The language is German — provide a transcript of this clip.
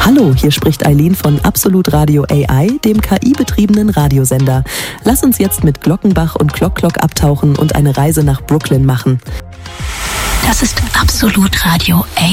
Hallo, hier spricht Eileen von Absolut Radio AI, dem KI-betriebenen Radiosender. Lass uns jetzt mit Glockenbach und Glock abtauchen und eine Reise nach Brooklyn machen. Das ist Absolut Radio AI.